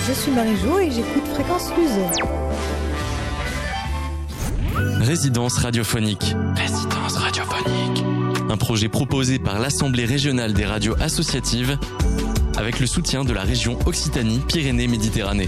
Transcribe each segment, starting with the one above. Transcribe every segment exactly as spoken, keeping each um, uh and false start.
Je suis Marie-Jo et j'écoute Fréquence Luz. Résidence radiophonique. Résidence radiophonique. Un projet proposé par l'Assemblée régionale des radios associatives avec le soutien de la région Occitanie-Pyrénées-Méditerranée.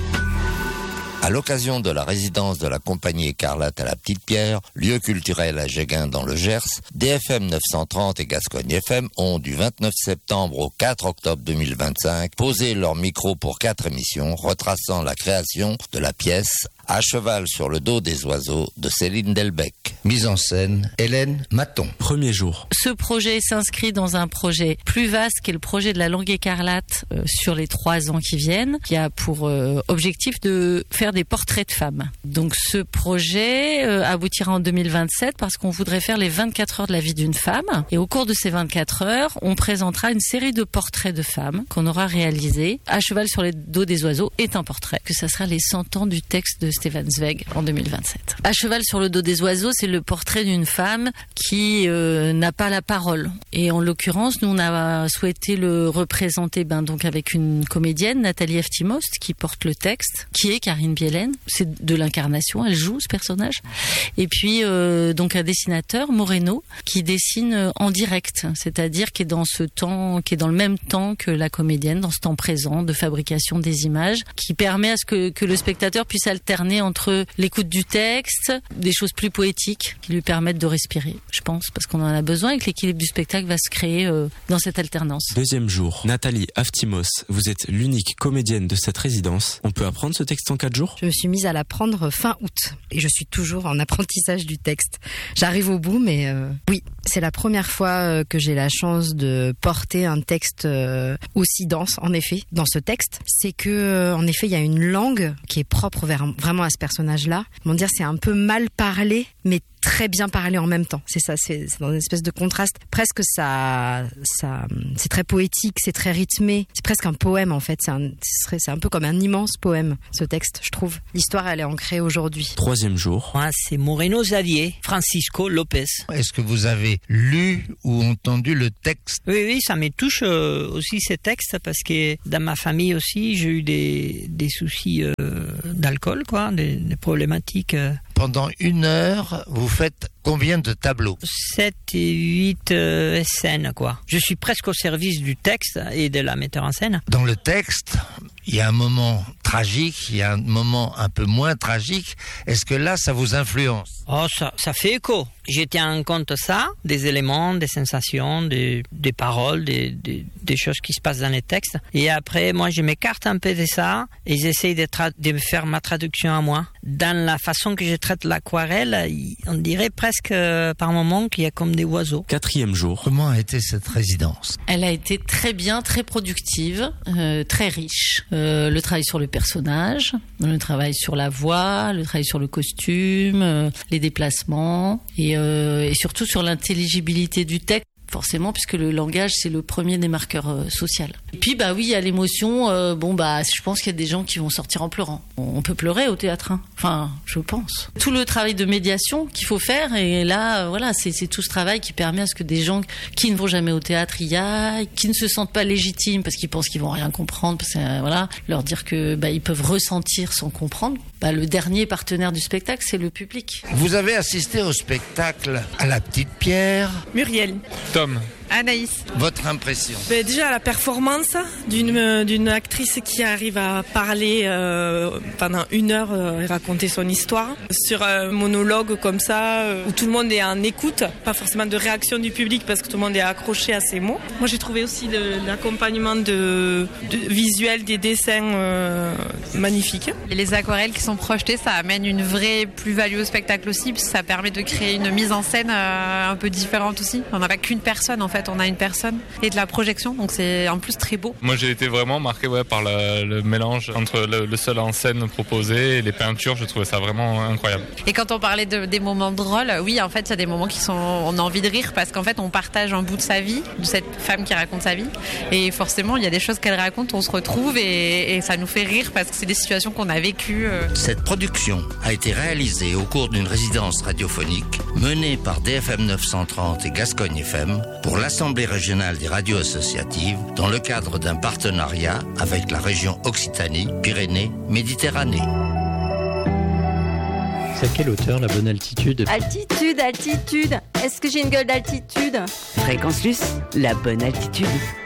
À l'occasion de la résidence de la compagnie Écarlate à la Petite-Pierre, lieu culturel à Jéguin dans le Gers, D F M neuf cent trente et Gascogne F M ont du vingt-neuf septembre au quatre octobre deux mille vingt-cinq posé leur micro pour quatre émissions retraçant la création de la pièce À cheval sur le dos des oiseaux de Céline Delbecq. Mise en scène, Hélène Maton. Premier jour. Ce projet s'inscrit dans un projet plus vaste qui est le projet de la langue écarlate euh, sur les trois ans qui viennent, qui a pour euh, objectif de faire des portraits de femmes. Donc ce projet euh, aboutira en deux mille vingt-sept parce qu'on voudrait faire les vingt-quatre heures de la vie d'une femme. Et au cours de ces vingt-quatre heures, on présentera une série de portraits de femmes qu'on aura réalisés. À cheval sur le dos des oiseaux est un portrait, que ça sera les cent ans du texte de Stefan Zweig en deux mille vingt-sept. À cheval sur le dos des oiseaux, c'est le portrait d'une femme qui euh, n'a pas la parole. Et en l'occurrence, nous on a souhaité le représenter ben, donc avec une comédienne, Nathalie Eftimost, qui porte le texte, qui est Karine Bielen. C'est de l'incarnation, elle joue ce personnage. Et puis euh, donc un dessinateur, Moreno, qui dessine en direct, c'est-à-dire qui est dans ce temps, qui est dans le même temps que la comédienne, dans ce temps présent de fabrication des images, qui permet à ce que, que le spectateur puisse alterner entre l'écoute du texte, des choses plus poétiques qui lui permettent de respirer, je pense, parce qu'on en a besoin et que l'équilibre du spectacle va se créer euh, dans cette alternance. Deuxième jour. Nathalie Aftimos, vous êtes l'unique comédienne de cette résidence. On peut apprendre ce texte en quatre jours ? Je me suis mise à l'apprendre fin août et je suis toujours en apprentissage du texte. J'arrive au bout, mais euh, oui, c'est la première fois que j'ai la chance de porter un texte euh, aussi dense, en effet, dans ce texte. C'est que, euh, en effet, il y a une langue qui est propre vers, vraiment à ce personnage-là. Comment dire, c'est un peu mal parlé, mais très bien parlé en même temps. C'est ça, c'est, c'est dans une espèce de contraste. Presque ça, ça, c'est très poétique, c'est très rythmé. C'est presque un poème en fait. C'est un, c'est, c'est un peu comme un immense poème, ce texte, je trouve. L'histoire, elle est ancrée aujourd'hui. Troisième jour. Moi, c'est Moreno Xavier, Francisco Lopez. Est-ce que vous avez lu ou entendu le texte ? Oui, oui, ça me touche euh, aussi ces textes parce que dans ma famille aussi, j'ai eu des, des soucis euh, d'alcool, quoi, des, des problématiques. Euh. Pendant une heure, vous faites combien de tableaux ? Sept et huit euh, scènes, quoi. Je suis presque au service du texte et de la metteur en scène. Dans le texte, il y a un moment tragique, il y a un moment un peu moins tragique. Est-ce que là, ça vous influence ? Oh, ça, ça fait écho. Je tiens en compte ça, des éléments, des sensations, des, des paroles, des, des, des choses qui se passent dans les textes. Et après, moi, je m'écarte un peu de ça et j'essaye de, tra- de faire ma traduction à moi. Dans la façon que je traite l'aquarelle, on dirait presque euh, par moments qu'il y a comme des oiseaux. Quatrième jour. Comment a été cette résidence ? Elle a été très bien, très productive, euh, très riche. Euh, le travail sur le personnage, le travail sur la voix, le travail sur le costume, euh, les déplacements et, euh, et surtout sur l'intelligibilité du texte. Forcément, puisque le langage, c'est le premier des marqueurs euh, sociaux. Et puis, bah oui, il y a l'émotion. Euh, bon, bah, je pense qu'il y a des gens qui vont sortir en pleurant. On peut pleurer au théâtre, hein. Enfin, je pense. Tout le travail de médiation qu'il faut faire, et là, euh, voilà, c'est, c'est tout ce travail qui permet à ce que des gens qui ne vont jamais au théâtre y aillent, qui ne se sentent pas légitimes parce qu'ils pensent qu'ils vont rien comprendre, parce que, euh, voilà, leur dire que bah ils peuvent ressentir sans comprendre. Bah, le dernier partenaire du spectacle, c'est le public. Vous avez assisté au spectacle à la Petite-Pierre. Muriel. Tom. Anaïs. Votre impression ? Ben déjà la performance d'une d'une actrice qui arrive à parler euh, pendant une heure euh, et raconter son histoire sur un monologue comme ça euh, où tout le monde est en écoute, pas forcément de réaction du public parce que tout le monde est accroché à ses mots. Moi j'ai trouvé aussi de, l'accompagnement de, de visuel des dessins euh, magnifiques. Et les aquarelles qui sont projetées, ça amène une vraie plus-value au spectacle aussi, parce que ça permet de créer une mise en scène euh, un peu différente aussi. On n'a pas qu'une personne en fait. On a une personne et de la projection, donc c'est en plus très beau. Moi j'ai été vraiment marqué ouais, par la, le mélange entre le, le seul en scène proposé et les peintures, je trouvais ça vraiment incroyable. Et quand on parlait de, des moments drôles, oui en fait il y a des moments qui sont, on a envie de rire parce qu'en fait on partage un bout de sa vie, de cette femme qui raconte sa vie, et forcément il y a des choses qu'elle raconte, on se retrouve et, et ça nous fait rire parce que c'est des situations qu'on a vécues. Cette production a été réalisée au cours d'une résidence radiophonique menée par D F M neuf cent trente et Gascogne F M pour la l'Assemblée régionale des radios associatives dans le cadre d'un partenariat avec la région Occitanie-Pyrénées-Méditerranée. C'est à quelle hauteur la bonne altitude? Altitude, altitude. Est-ce que j'ai une gueule d'altitude? Fréquence Luce, la bonne altitude.